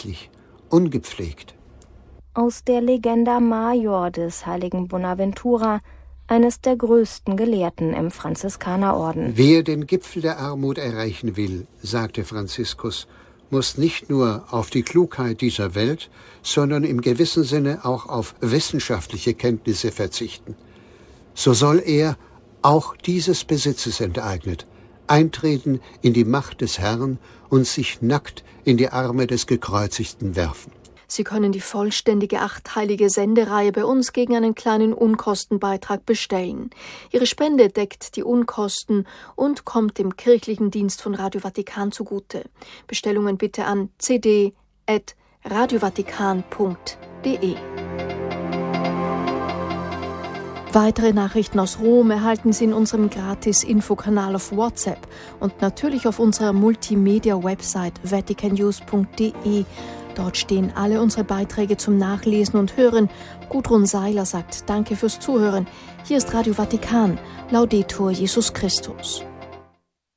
verletzlich, ungepflegt. Aus der Legenda Major des heiligen Bonaventura, eines der größten Gelehrten im Franziskanerorden. Wer den Gipfel der Armut erreichen will, sagte Franziskus, muss nicht nur auf die Klugheit dieser Welt, sondern im gewissen Sinne auch auf wissenschaftliche Kenntnisse verzichten. So soll er, auch dieses Besitzes enteignet, eintreten in die Macht des Herrn und sich nackt in die Arme des Gekreuzigten werfen. Sie können die vollständige 8-teilige Sendereihe bei uns gegen einen kleinen Unkostenbeitrag bestellen. Ihre Spende deckt die Unkosten und kommt dem kirchlichen Dienst von Radio Vatikan zugute. Bestellungen bitte an cd@radiovatikan.de. Weitere Nachrichten aus Rom erhalten Sie in unserem Gratis-Infokanal auf WhatsApp und natürlich auf unserer Multimedia-Website vaticannews.de. Dort stehen alle unsere Beiträge zum Nachlesen und Hören. Gudrun Seiler sagt Danke fürs Zuhören. Hier ist Radio Vatikan. Laudetur Jesus Christus.